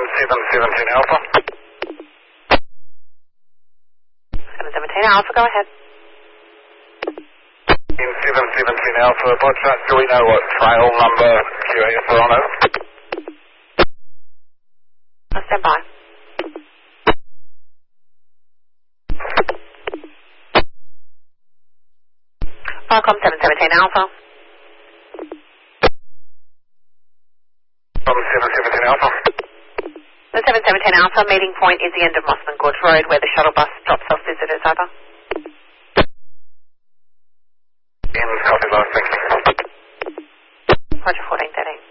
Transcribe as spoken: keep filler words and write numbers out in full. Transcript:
seven seventeen Alpha. seven seventeen Alpha, go ahead. In seven seventeen Alpha, by chance do we know what trail number Q A S are on over? I'll stand by. Falcom seven seventeen Alpha. From seven seventeen Alpha. The seven seventeen Alpha meeting point is the end of Mossman Gorge Road where the shuttle bus drops off visitors, over. In copy, last, thank you. Roger, fourteen thirteen.